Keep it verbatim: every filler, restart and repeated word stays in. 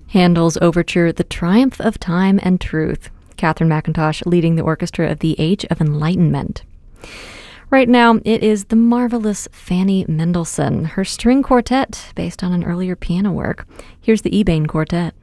Handel's overture, The Triumph of Time and Truth. Catherine McIntosh leading the orchestra of the Age of Enlightenment. Right now, it is the marvelous Fanny Mendelssohn, her string quartet based on an earlier piano work. Here's the Ebayne Quartet.